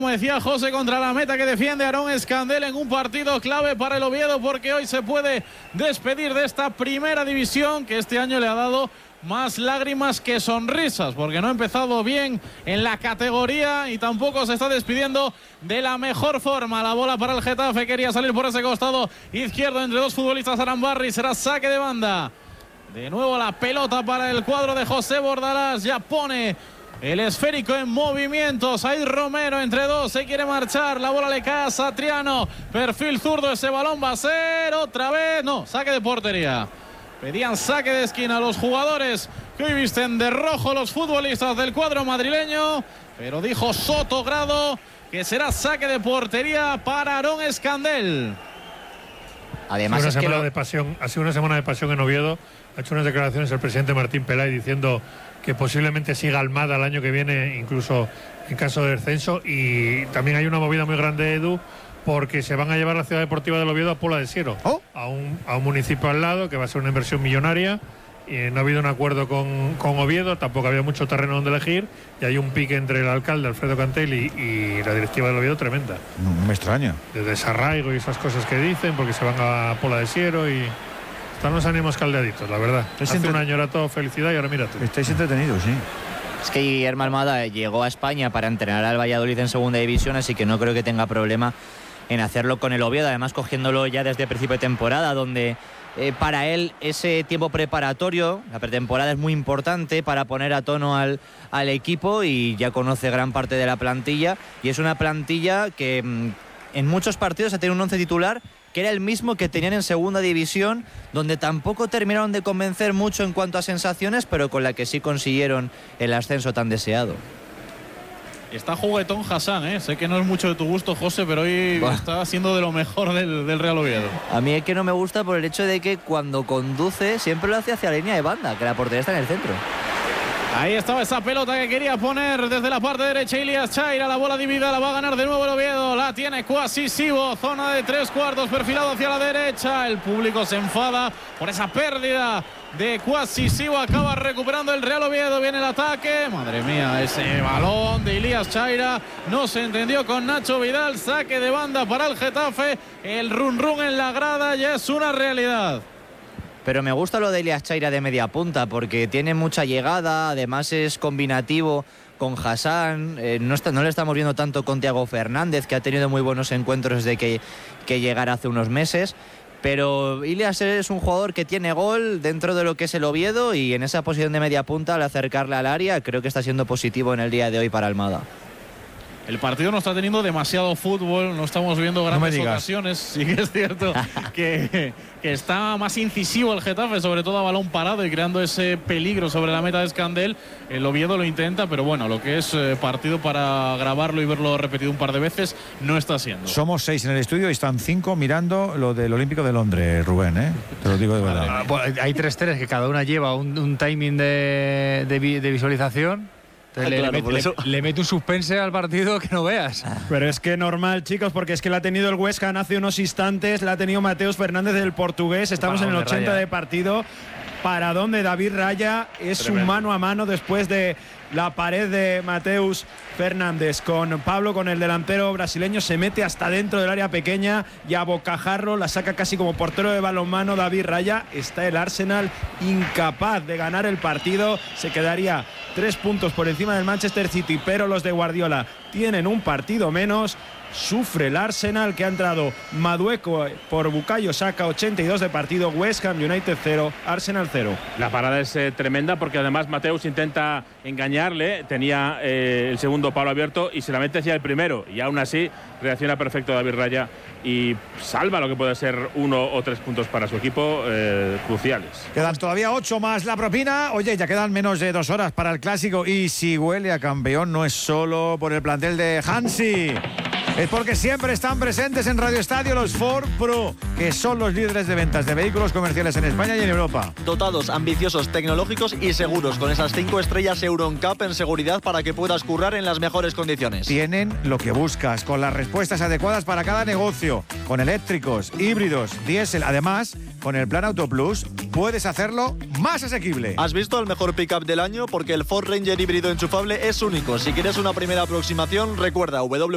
Como decía José, contra la meta que defiende Aarón Escandel en un partido clave para el Oviedo, porque hoy se puede despedir de esta primera división que este año le ha dado más lágrimas que sonrisas, porque no ha empezado bien en la categoría y tampoco se está despidiendo de la mejor forma. La bola para el Getafe, quería salir por ese costado izquierdo entre dos futbolistas. Arambarri, será saque de banda. De nuevo la pelota para el cuadro de José Bordalás, ya pone el esférico en movimiento. Said Romero entre dos, se quiere marchar, la bola le cae a Satriano, perfil zurdo, ese balón va a ser otra vez, no, saque de portería. Pedían saque de esquina a los jugadores que hoy visten de rojo los futbolistas del cuadro madrileño, pero dijo Sotogrado que será saque de portería para Aarón Escandel. Además, ha sido una semana de pasión en Oviedo. Ha hecho unas declaraciones el presidente Martín Pelay diciendo que posiblemente siga Almada el año que viene, incluso en caso de descenso. Y también hay una movida muy grande, Edu, porque se van a llevar la ciudad deportiva del Oviedo a Pola de Siero, a un municipio al lado, que va a ser una inversión millonaria. No ha habido un acuerdo con Oviedo, tampoco había mucho terreno donde elegir, y hay un pique entre el alcalde Alfredo Cantel y la directiva del Oviedo tremenda. No me extraña. De desarraigo y esas cosas que dicen, porque se van a Pola de Siero y están los ánimos caldeaditos, la verdad. Hace un año era todo felicidad y ahora mira tú. Estáis entretenidos, sí. Es que Guillermo Almada llegó a España para entrenar al Valladolid en segunda división, así que no creo que tenga problema en hacerlo con el Oviedo, además cogiéndolo ya desde principio de temporada, donde para él ese tiempo preparatorio, la pretemporada, es muy importante para poner a tono al equipo, y ya conoce gran parte de la plantilla, y es una plantilla que en muchos partidos ha tenido un once titular que era el mismo que tenían en segunda división, donde tampoco terminaron de convencer mucho en cuanto a sensaciones, pero con la que sí consiguieron el ascenso tan deseado. Está juguetón Hassan, ¿eh? Sé que no es mucho de tu gusto, José, pero hoy está siendo de lo mejor del Real Oviedo. A mí es que no me gusta por el hecho de que cuando conduce siempre lo hace hacia la línea de banda, que la portería está en el centro. Ahí estaba esa pelota que quería poner desde la parte derecha Ilias Chaira. La bola dividida, la va a ganar de nuevo el Oviedo. La tiene Kwasi Sibo, zona de 3/4, perfilado hacia la derecha. El público se enfada por esa pérdida de Kwasi Sibo. Acaba recuperando el Real Oviedo. Viene el ataque. Madre mía, ese balón de Ilias Chaira no se entendió con Nacho Vidal. Saque de banda para el Getafe. El run run en la grada ya es una realidad. Pero me gusta lo de Ilias Chaira de media punta, porque tiene mucha llegada, además es combinativo con Hassan, no le estamos viendo tanto con Thiago Fernández, que ha tenido muy buenos encuentros desde que llegara hace unos meses, pero Ilias es un jugador que tiene gol dentro de lo que es el Oviedo, y en esa posición de media punta, al acercarle al área, creo que está siendo positivo en el día de hoy para Almada. El partido no está teniendo demasiado fútbol, no estamos viendo grandes ocasiones. Sí que es cierto que está más incisivo el Getafe, sobre todo a balón parado y creando ese peligro sobre la meta de Escandel. El Oviedo lo intenta, pero bueno, lo que es partido para grabarlo y verlo repetido un par de veces no está siendo. Somos 6 en el estudio y están 5 mirando lo del Olímpico de Londres, Rubén, ¿eh? Te lo digo de verdad. Hay 3 teles que cada una lleva un timing de visualización. Le mete un suspense al partido que no veas. Pero es que normal, chicos, porque es que la ha tenido el West Ham hace unos instantes, la ha tenido Mateus Fernández del portugués. Estamos en el 80 de partido. Paradón de David Raya, es tremendo. Un mano a mano después de la pared de Mateus Fernández con Pablo, con el delantero brasileño, se mete hasta dentro del área pequeña y a bocajarro la saca casi como portero de balonmano David Raya. Está el Arsenal incapaz de ganar el partido, se quedaría 3 puntos por encima del Manchester City, pero los de Guardiola tienen un partido menos. Sufre el Arsenal, que ha entrado Madueco por Bukayo Saka, 82 de partido. West Ham United 0, Arsenal 0. La parada es tremenda, porque además Mateus intenta engañarle, tenía el segundo palo abierto y se la mete hacia el primero, y aún así reacciona perfecto David Raya y salva lo que puede ser 1 o 3 puntos para su equipo, cruciales. Quedan todavía 8 más la propina. Oye, ya quedan menos de 2 horas para el clásico, y si huele a campeón no es solo por el plantel de Hansi. Es porque siempre están presentes en Radio Estadio los Ford Pro, que son los líderes de ventas de vehículos comerciales en España y en Europa. Dotados, ambiciosos, tecnológicos y seguros, con esas 5 estrellas EuroNCAP en seguridad para que puedas currar en las mejores condiciones. Tienen lo que buscas, con las respuestas adecuadas para cada negocio, con eléctricos, híbridos, diésel. Además, con el Plan Auto Plus puedes hacerlo más asequible. ¿Has visto el mejor pickup del año? Porque el Ford Ranger híbrido enchufable es único. Si quieres una primera aproximación, recuerda